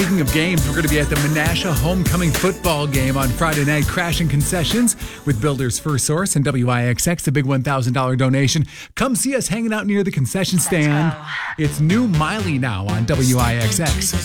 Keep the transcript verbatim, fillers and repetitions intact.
Speaking of games, we're going to be at the Menasha homecoming football game on Friday night, crashing concessions with Builders First Source and W I X X, a big one thousand dollars donation. Come see us hanging out near the concession stand. It's New Miley now on W I X X.